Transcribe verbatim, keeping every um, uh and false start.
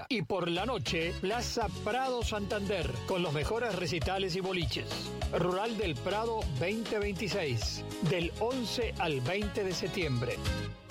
Y por la noche, Plaza Prado Santander, con los mejores recitales y boliches. Rural del Prado veinte veintiséis, del once al veinte de septiembre.